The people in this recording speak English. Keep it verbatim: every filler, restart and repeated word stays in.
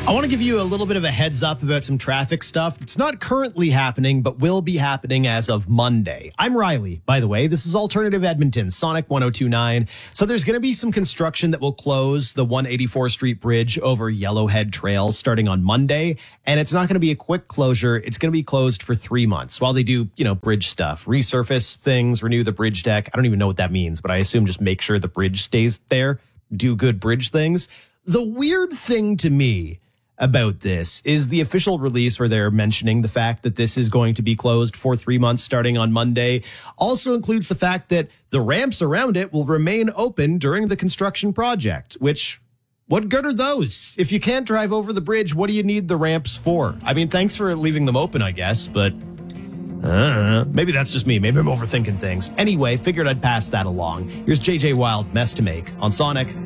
I want to give you a little bit of a heads up about some traffic stuff that's not currently happening, but will be happening as of Monday. I'm Riley, by the way. This is Alternative Edmonton, Sonic one oh two point nine. So there's going to be some construction that will close the one eighty-fourth Street Bridge over Yellowhead Trail starting on Monday. And it's not going to be a quick closure. It's going to be closed for three months while they do, you know, bridge stuff, resurface things, renew the bridge deck. I don't even know what that means, but I assume just make sure the bridge stays there, do good bridge things. The weird thing to me about this is the official release where they're mentioning the fact that this is going to be closed for three months starting on Monday also includes the fact that the ramps around it will remain open during the construction project, which, what good are those? If you can't drive over the bridge, what do you need the ramps for? I mean, thanks for leaving them open, I guess, but uh, maybe that's just me. Maybe I'm overthinking things. Anyway, figured I'd pass that along. Here's J J Wild, Mess to Make on Sonic.